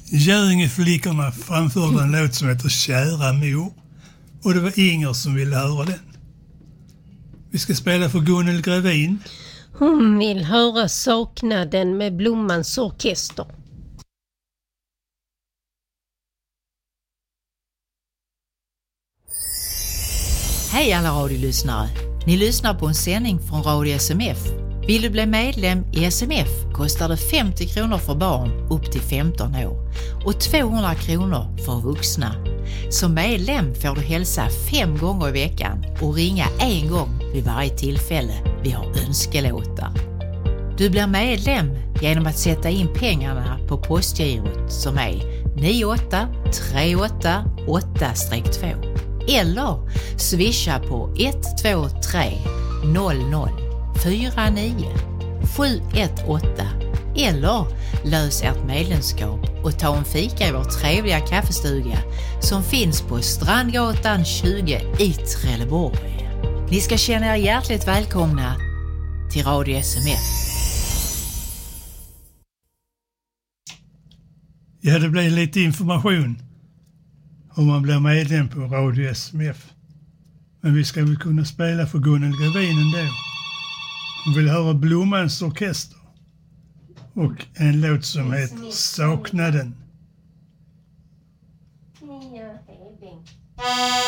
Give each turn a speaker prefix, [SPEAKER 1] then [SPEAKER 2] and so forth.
[SPEAKER 1] Göringeflickorna framförde en låt som heter Kära mor. Och det var Inger som ville höra den. Vi ska spela för Gunnel Grevin.
[SPEAKER 2] Hon vill höra Saknaden med Blommans orkester.
[SPEAKER 3] Hej alla radiolyssnare. Ni lyssnar på en sändning från Radio SMF. Vill du bli medlem i SMF kostar det 50 kronor för barn upp till 15 år och 200 kronor för vuxna. Som medlem får du hälsa 5 gånger i veckan och ringa 1 gång vid varje tillfälle vi har önskelåtar. Du blir medlem genom att sätta in pengarna på postgirot som är 98388-2 eller swisha på 123 00 49 718 eller lös ert medlemskap och ta en fika i vår trevliga kaffestuga som finns på Strandgatan 20 i Trelleborg. Ni ska känna er hjärtligt välkomna till Radio SMF.
[SPEAKER 1] Ja, det blir lite information om man blir medlem på Radio SMF. Men vi ska väl kunna spela för Gunnel Grevin ändå. Hon vill höra Blommans orkester och en låt som heter Saknaden.